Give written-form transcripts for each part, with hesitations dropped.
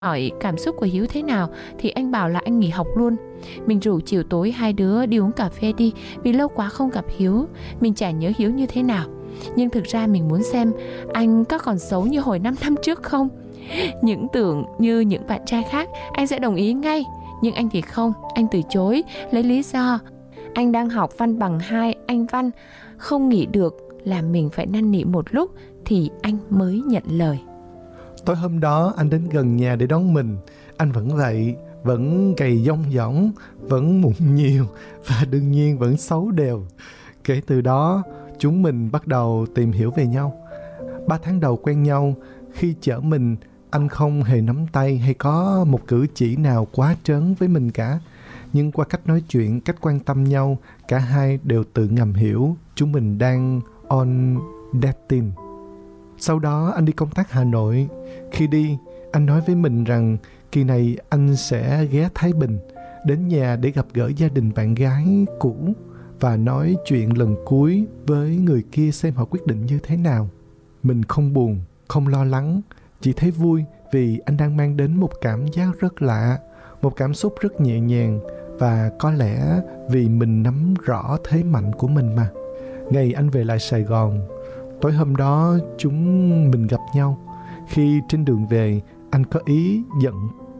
hỏi cảm xúc của Hiếu thế nào thì anh bảo là anh nghỉ học luôn. Mình rủ chiều tối hai đứa đi uống cà phê đi, vì lâu quá không gặp Hiếu. Mình chả nhớ Hiếu như thế nào, nhưng thực ra mình muốn xem anh có còn xấu như hồi 5 năm trước không. Những tưởng như những bạn trai khác anh sẽ đồng ý ngay, nhưng anh thì không. Anh từ chối lấy lý do anh đang học văn bằng 2, anh văn không nghỉ được, làm mình phải năn nỉ một lúc thì anh mới nhận lời. Tối hôm đó anh đến gần nhà để đón mình. Anh vẫn vậy, vẫn gầy dong dỏng, vẫn mụn nhiều và đương nhiên vẫn xấu đều. Kể từ đó, chúng mình bắt đầu tìm hiểu về nhau. 3 tháng đầu quen nhau, khi chở mình, anh không hề nắm tay hay có một cử chỉ nào quá trớn với mình cả. Nhưng qua cách nói chuyện, cách quan tâm nhau, cả hai đều tự ngầm hiểu chúng mình đang on dating. Sau đó anh đi công tác Hà Nội. Khi đi, anh nói với mình rằng kỳ này anh sẽ ghé Thái Bình, đến nhà để gặp gỡ gia đình bạn gái cũ và nói chuyện lần cuối với người kia xem họ quyết định như thế nào. Mình không buồn, không lo lắng, chỉ thấy vui vì anh đang mang đến một cảm giác rất lạ, một cảm xúc rất nhẹ nhàng, và có lẽ vì mình nắm rõ thế mạnh của mình mà. Ngày anh về lại Sài Gòn, tối hôm đó chúng mình gặp nhau. Khi trên đường về, anh có ý giận,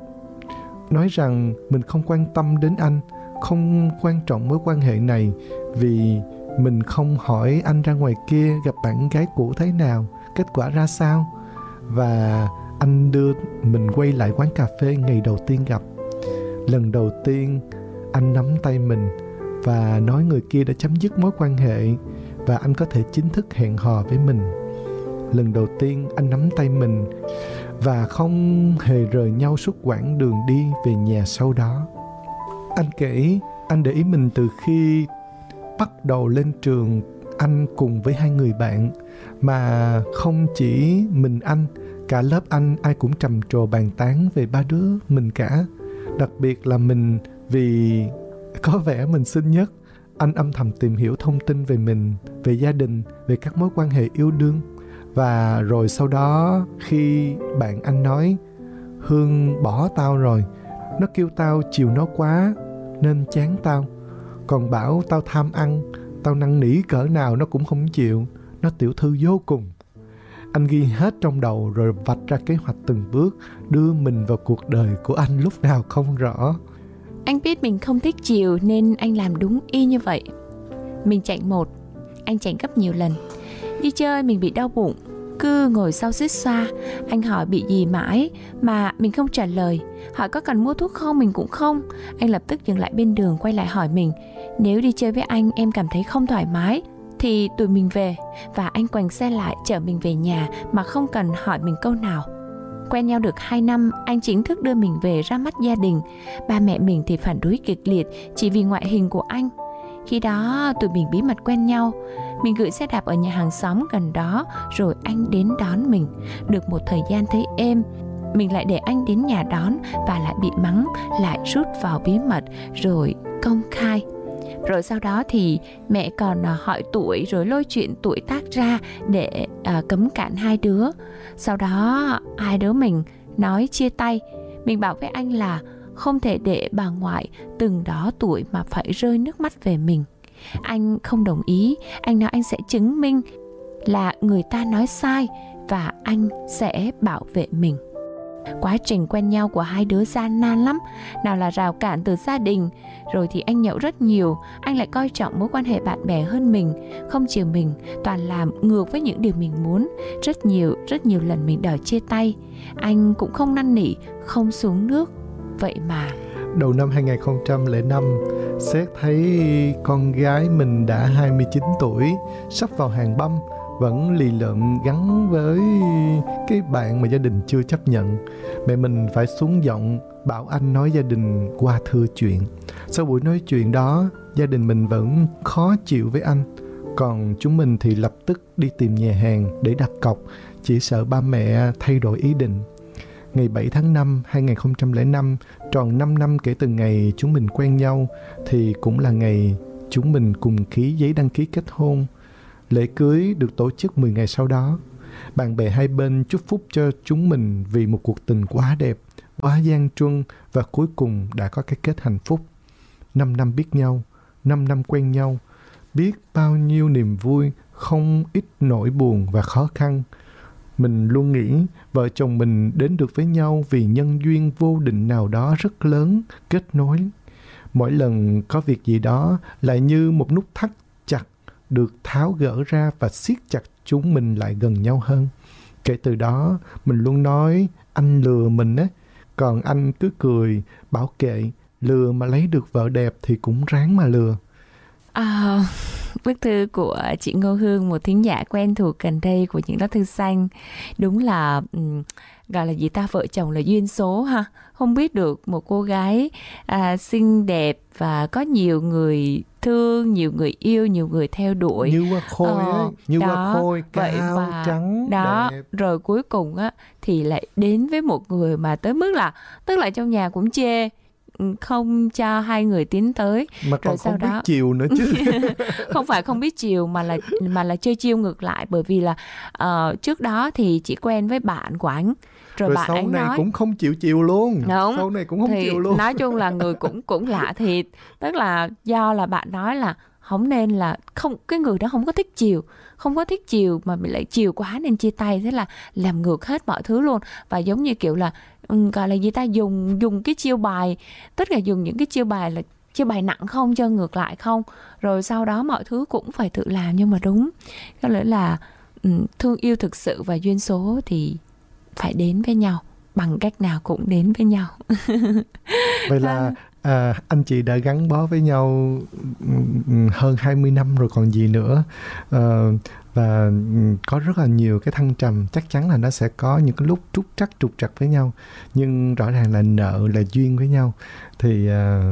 nói rằng mình không quan tâm đến anh, không quan trọng mối quan hệ này, vì mình không hỏi anh ra ngoài kia gặp bạn gái cũ thế nào, kết quả ra sao. Và anh đưa mình quay lại quán cà phê ngày đầu tiên gặp. Lần đầu tiên anh nắm tay mình và nói người kia đã chấm dứt mối quan hệ và anh có thể chính thức hẹn hò với mình. Lần đầu tiên anh nắm tay mình và không hề rời nhau suốt quãng đường đi về nhà sau đó. Anh kể anh để ý mình từ khi bắt đầu lên trường, anh cùng với 2 người bạn, mà không chỉ mình anh, cả lớp anh ai cũng trầm trồ bàn tán về 3 đứa mình cả. Đặc biệt là mình, vì có vẻ mình xinh nhất. Anh âm thầm tìm hiểu thông tin về mình, về gia đình, về các mối quan hệ yêu đương. Và rồi sau đó khi bạn anh nói Hương bỏ tao rồi, nó kêu tao chiều nó quá nên chán tao, còn bảo tao tham ăn, tao năn nỉ cỡ nào nó cũng không chịu, nó tiểu thư vô cùng. Anh ghi hết trong đầu rồi vạch ra kế hoạch từng bước đưa mình vào cuộc đời của anh lúc nào không rõ. Anh biết mình không thích chiều nên anh làm đúng y như vậy. Mình chảnh một, anh chảnh gấp nhiều lần. Đi chơi mình bị đau bụng, cứ ngồi sau xích xoa. Anh hỏi bị gì mãi mà mình không trả lời. Hỏi có cần mua thuốc không, mình cũng không. Anh lập tức dừng lại bên đường, quay lại hỏi mình, nếu đi chơi với anh em cảm thấy không thoải mái thì tụi mình về. Và anh quành xe lại chở mình về nhà mà không cần hỏi mình câu nào. Quen nhau được 2 năm, anh chính thức đưa mình về ra mắt gia đình. Ba mẹ mình thì phản đối kịch liệt chỉ vì ngoại hình của anh. Khi đó tụi mình bí mật quen nhau. Mình gửi xe đạp ở nhà hàng xóm gần đó, rồi anh đến đón mình. Được một thời gian thấy êm, mình lại để anh đến nhà đón và lại bị mắng, lại rút vào bí mật rồi công khai. Rồi sau đó thì mẹ còn hỏi tuổi rồi lôi chuyện tuổi tác ra để cấm cản hai đứa. Sau đó hai đứa mình nói chia tay. Mình bảo với anh là không thể để bà ngoại từng đó tuổi mà phải rơi nước mắt về mình. Anh không đồng ý. Anh nói anh sẽ chứng minh là người ta nói sai và anh sẽ bảo vệ mình. Quá trình quen nhau của hai đứa gian nan lắm. Nào là rào cản từ gia đình, rồi thì anh nhậu rất nhiều. Anh lại coi trọng mối quan hệ bạn bè hơn mình, không chiều mình, toàn làm ngược với những điều mình muốn. Rất nhiều lần mình đòi chia tay. Anh cũng không năn nỉ, không xuống nước. Vậy mà đầu năm 2005, xét thấy con gái mình đã 29 tuổi, sắp vào hàng băm, vẫn lì lợm gắn với cái bạn mà gia đình chưa chấp nhận. Mẹ mình phải xuống giọng bảo anh nói gia đình qua thưa chuyện. Sau buổi nói chuyện đó, gia đình mình vẫn khó chịu với anh. Còn chúng mình thì lập tức đi tìm nhà hàng để đặt cọc, chỉ sợ ba mẹ thay đổi ý định. Ngày 7 tháng 5 2005, tròn 5 năm kể từ ngày chúng mình quen nhau, thì cũng là ngày chúng mình cùng ký giấy đăng ký kết hôn. Lễ cưới được tổ chức 10 ngày sau đó. Bạn bè hai bên chúc phúc cho chúng mình vì một cuộc tình quá đẹp quá gian truân và cuối cùng đã có cái kết hạnh phúc. 5 năm biết nhau, 5 năm quen nhau, biết bao nhiêu niềm vui, không ít nỗi buồn và khó khăn. Mình luôn nghĩ vợ chồng mình đến được với nhau vì nhân duyên vô định nào đó rất lớn, kết nối. Mỗi lần có việc gì đó lại như một nút thắt chặt được tháo gỡ ra và siết chặt chúng mình lại gần nhau hơn. Kể từ đó, mình luôn nói anh lừa mình á, còn anh cứ cười, bảo kệ, lừa mà lấy được vợ đẹp thì cũng ráng mà lừa. Bức thư của chị Ngô Hương, một thính giả quen thuộc gần đây của những lá thư xanh. Đúng là gọi là gì ta, vợ chồng là duyên số ha. Không biết được một cô gái xinh đẹp và có nhiều người thương, nhiều người yêu, nhiều người theo đuổi. Như hoa khôi ấy, như hoa khôi cao, và trắng, đó, đẹp. Rồi cuối cùng á thì lại đến với một người mà tới mức là, tức là trong nhà cũng chê, không cho hai người tiến tới, mà còn rồi sau không biết đó chiều nữa chứ. không phải không biết chiều mà là chơi chiêu ngược lại, bởi vì là trước đó thì chỉ quen với bạn của anh, rồi bạn sau anh này nói cũng không chịu chiều luôn. Đúng. Sau này cũng không thì chịu luôn. nói chung là người cũng lạ thiệt, tức là do là bạn nói là không nên là không, cái người đó không có thích chiều mà lại chiều quá nên chia tay, thế là làm ngược hết mọi thứ luôn. Và giống như kiểu là gọi là gì ta, dùng cái chiêu bài, tất cả dùng những cái chiêu bài là chiêu bài nặng không, cho ngược lại không, rồi sau đó mọi thứ cũng phải tự làm. Nhưng mà đúng, có lẽ là thương yêu thực sự và duyên số thì phải đến với nhau, bằng cách nào cũng đến với nhau. Vậy là anh chị đã gắn bó với nhau hơn 20 năm rồi còn gì nữa. Và có rất là nhiều cái thăng trầm, chắc chắn là nó sẽ có những cái lúc trục trặc với nhau, nhưng rõ ràng là nợ là duyên với nhau thì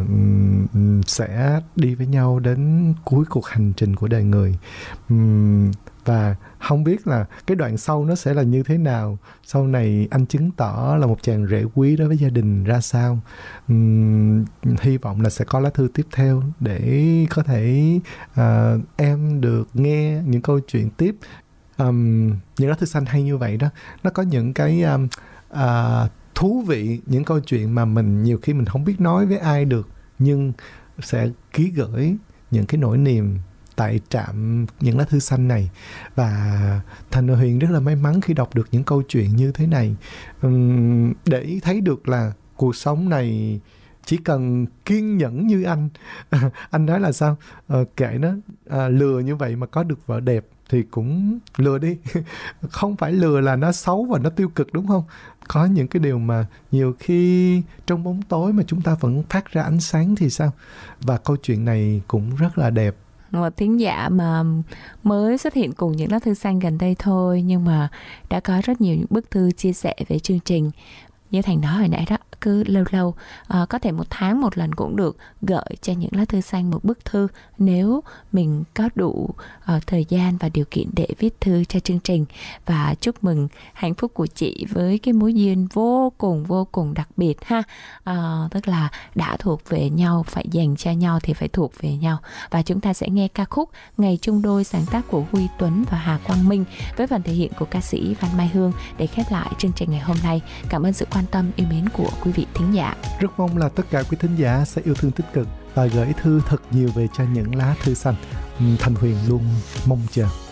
sẽ đi với nhau đến cuối cuộc hành trình của đời người. Và không biết là cái đoạn sau nó sẽ là như thế nào. Sau này anh chứng tỏ là một chàng rể quý đối với gia đình ra sao. Hy vọng là sẽ có lá thư tiếp theo để có thể em được nghe những câu chuyện tiếp. Những lá thư xanh hay như vậy đó, nó có những cái thú vị, những câu chuyện mà mình nhiều khi mình không biết nói với ai được, nhưng sẽ ký gửi những cái nỗi niềm tại trạm những lá thư xanh này. Và Thành và Huyền rất là may mắn khi đọc được những câu chuyện như thế này, để thấy được là cuộc sống này chỉ cần kiên nhẫn như anh. Anh nói là sao? Kệ nó, lừa như vậy mà có được vợ đẹp thì cũng lừa đi. Không phải lừa là nó xấu và nó tiêu cực, đúng không? Có những cái điều mà nhiều khi trong bóng tối mà chúng ta vẫn phát ra ánh sáng thì sao? Và câu chuyện này cũng rất là đẹp. Một thính giả mà mới xuất hiện cùng những lá thư xanh gần đây thôi, nhưng mà đã có rất nhiều những bức thư chia sẻ về chương trình. Như Thành nói hồi nãy đó, cứ lâu lâu có thể 1 tháng một lần cũng được, gửi cho những lá thư xanh một bức thư nếu mình có đủ thời gian và điều kiện để viết thư cho chương trình. Và chúc mừng hạnh phúc của chị với cái mối duyên vô cùng đặc biệt ha. Tức là đã thuộc về nhau, phải dành cho nhau thì phải thuộc về nhau. Và chúng ta sẽ nghe ca khúc Ngày chung đôi, sáng tác của Huy Tuấn và Hà Quang Minh, với phần thể hiện của ca sĩ Văn Mai Hương, để khép lại chương trình ngày hôm nay. Cảm ơn sự quan tâm yêu mến của quý vị thính giả. Rất mong là tất cả quý thính giả sẽ yêu thương tích cực và gửi thư thật nhiều về cho những lá thư xanh. Thành Huyền luôn mong chờ.